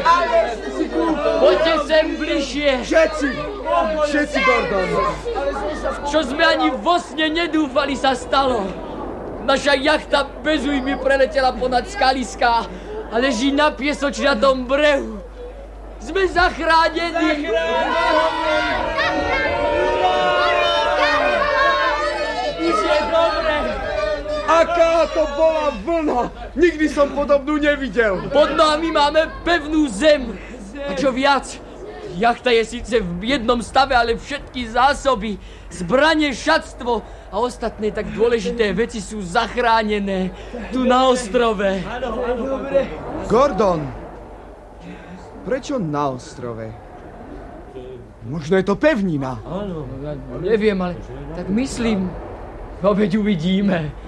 Poďte sem bližšie. Všetci, Gordon. Čo sme ani vo sne nedúfali sa stalo. Naša jachta bez újmy preletela ponad skaliská a leží na piesočnatom brehu. Sme zachránení. Už je dobre. Aká to bola vlna! Nikdy som podobnú nevidel. Pod nami máme pevnú zem. A čo viac, jachta je síce v jednom stave, ale všetky zásoby, zbranie, šatstvo a ostatné tak dôležité veci sú zachránené tu na ostrove. Gordon, prečo na ostrove? Možno je to pevnina. Áno, neviem, ale tak myslím. No veď uvidíme.